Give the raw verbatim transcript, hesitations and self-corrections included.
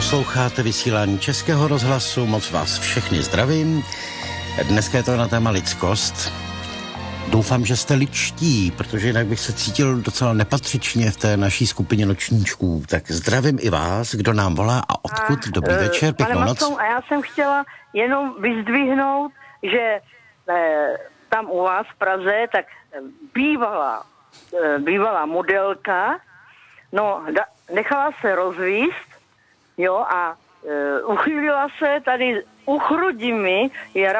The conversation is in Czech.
Posloucháte vysílání Českého rozhlasu, moc vás všechny zdravím. Dneska je to na téma lidskost. Doufám, že jste lidští, protože jinak bych se cítil docela nepatřičně v té naší skupině nočníčků. Tak zdravím i vás, kdo nám volá a odkud. Dobrý večer, pěknou noc. Macon, a já jsem chtěla jenom vyzdvihnout, že eh, tam u vás v Praze, tak bývalá, eh, bývalá modelka, no, da, nechala se rozvíst, jo, a e, uchýlila se tady u Chrudimi, je